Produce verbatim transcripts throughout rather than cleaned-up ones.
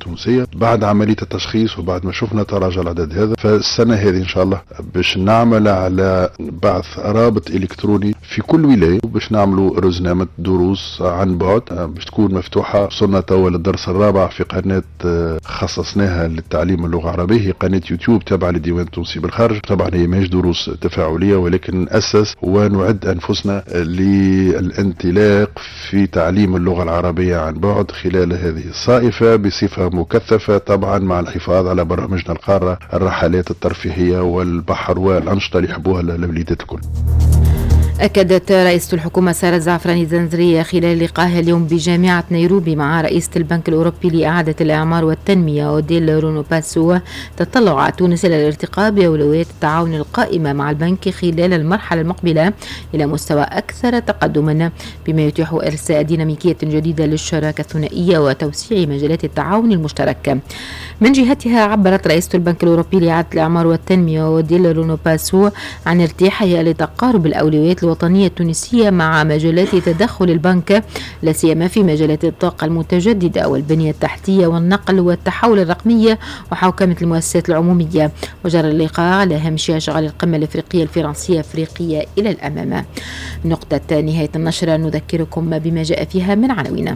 التونسية. بعد عملية التشخيص وبعد ما شفنا تراجع العدد هذا، فالسنة هذه إن شاء الله باش نعمل على بعث رابط إلكتروني في كل ولاية، وباش نعملوا رزنامة دروس عن بعد باش تكون مفتوحة. وصلنا توا للدرس الرابع في قناة خصصناها للتعليم اللغة العربية، هي قناة يوتيوب تابعة للديوان التونسي بالخارج. طبعا هي ماهيش دروس تفاعلية، ولكن نأسس ونعد أنفسنا للانطلاق في تعليم اللغة العربية عن بعد خلال هذه الصائفة بصفة مكثفة، طبعا مع الحفاظ على برامجنا القارة، الرحلات الترفيهية والبحر والأنشطة اللي يحبوها الوليدات الكل. أكدت رئيسة الحكومة سارة الزعفراني الزنزرية خلال لقائها اليوم بجامعة نيروبي مع رئيسة البنك الأوروبي لإعادة الإعمار والتنمية أوديل رونو باسو تطلع تونس إلى الارتقاء بأولويات التعاون القائمة مع البنك خلال المرحلة المقبلة إلى مستوى أكثر تقدما، بما يتيح إرساء ديناميكية جديدة للشراكة الثنائية وتوسيع مجالات التعاون المشترك. من جهتها عبرت رئيسة البنك الأوروبي لإعادة الإعمار والتنمية أوديل رونو باسو عن ارتياحها لتقارب الأولويات الوطنية التونسية مع مجالات تدخل البنك، لا سيما في مجالات الطاقة المتجددة والبنية التحتية والنقل والتحول الرقمي وحوكمة المؤسسات العمومية. وجرى اللقاء على هامش أشغال القمة الأفريقية الفرنسية أفريقية إلى الأمام. نقطة نهاية النشرة نذكركم بما جاء فيها من عناوين.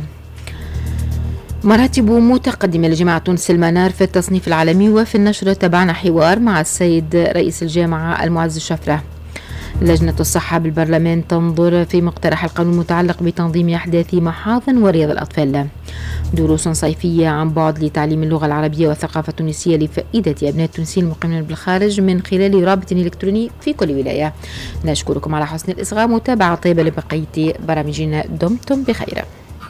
مراتب متقدمة لجامعة تونس المنار في التصنيف العالمي. وفي النشرة تابعنا حوار مع السيد رئيس الجامعة المعز الشفرة. لجنة الصحة بالبرلمان تنظر في مقترح القانون المتعلق بتنظيم أحداث محاضن ورياض الأطفال. دروس صيفية عن بعد لتعليم اللغة العربية والثقافة التونسية لفائدة أبناء التونسيين المقيمين بالخارج من خلال رابط إلكتروني في كل ولاية. نشكركم على حسن الإصغاء، متابعة طيبة لبقية برامجنا، دمتم بخير.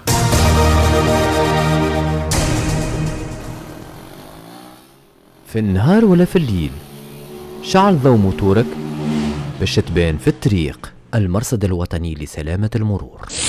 في النهار ولا في الليل، شعل ضوء موتورك باش تبان في الطريق. المرصد الوطني لسلامة المرور.